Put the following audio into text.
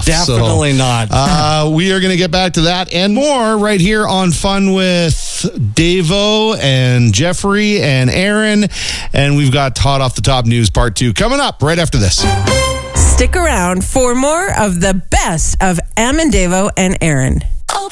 off. Definitely not. We are going to get back to that and more right here on Fun with Davo and Jeffrey and Aaron. And we've got Hot Off the Top News Part 2 coming up right after this. Stick around for more of the best of Am and Davo and Aaron.